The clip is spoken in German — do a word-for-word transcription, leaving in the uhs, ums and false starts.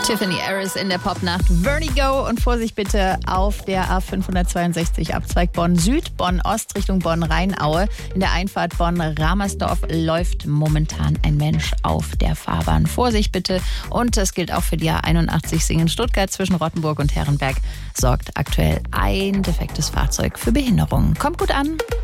Tiffany Harris in der Popnacht Vertigo und Vorsicht bitte auf der A fünfhundertzweiundsechzig Abzweig Bonn Süd, Bonn Ost Richtung Bonn Rheinaue. In der Einfahrt Bonn-Ramersdorf läuft momentan ein Mensch auf der Fahrbahn. Vorsicht bitte und das gilt auch für die A einundachtzig Singen-Stuttgart zwischen Rottenburg und Herrenberg. Sorgt aktuell ein defektes Fahrzeug für Behinderungen. Kommt gut an.